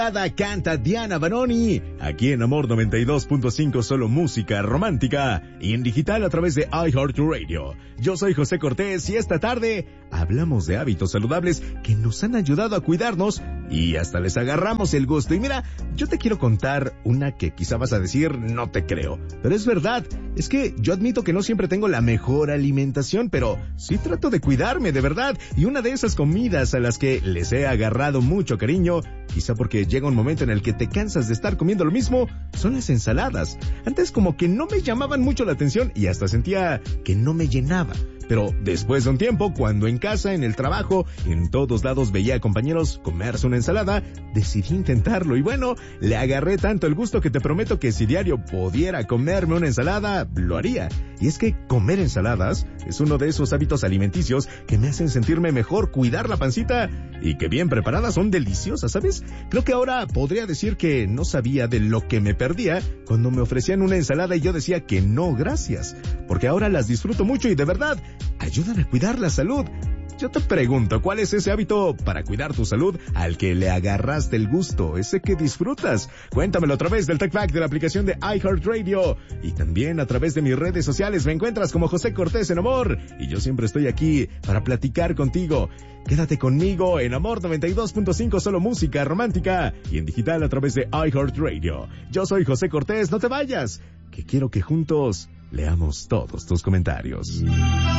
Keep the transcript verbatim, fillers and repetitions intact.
Canta Diana Banoni, aquí en Amor noventa y dos punto cinco, solo música romántica, y en digital a través de iHeartRadio. Yo soy José Cortés y esta tarde hablamos de hábitos saludables que nos han ayudado a cuidarnos y hasta les agarramos el gusto. Y mira, yo te quiero contar una que quizá vas a decir, no te creo, pero es verdad. Es que yo admito que no siempre tengo la mejor alimentación, pero sí trato de cuidarme, de verdad. Y una de esas comidas a las que les he agarrado mucho cariño, quizá porque llega un momento en el que te cansas de estar comiendo lo mismo, son las ensaladas. Antes como que no me llamaban mucho la atención y hasta sentía que no me llenaba. Pero después de un tiempo, cuando en casa, en el trabajo, en todos lados veía a compañeros comerse una ensalada, decidí intentarlo. Y bueno, le agarré tanto el gusto que te prometo que si diario pudiera comerme una ensalada, lo haría. Y es que comer ensaladas es uno de esos hábitos alimenticios que me hacen sentirme mejor, cuidar la pancita y que bien preparadas son deliciosas, ¿sabes? Creo que ahora podría decir que no sabía de lo que me perdía cuando me ofrecían una ensalada y yo decía que no, gracias. Porque ahora las disfruto mucho y de verdad ayudan a cuidar la salud. Yo te pregunto, ¿cuál es ese hábito para cuidar tu salud al que le agarraste el gusto, ese que disfrutas? Cuéntamelo a través del TechBack de la aplicación de iHeartRadio y también a través de mis redes sociales. Me encuentras como José Cortés en Amor y yo siempre estoy aquí para platicar contigo. Quédate conmigo en Amor noventa y dos punto cinco, solo música romántica y en digital a través de iHeartRadio. Yo soy José Cortés, no te vayas, que quiero que juntos leamos todos tus comentarios.